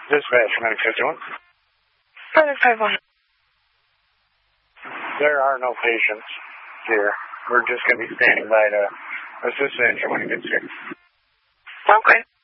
Dispatch 951. Brother 51. There are no patients here. We're just going to be standing by to assist the injured when he gets here. Okay.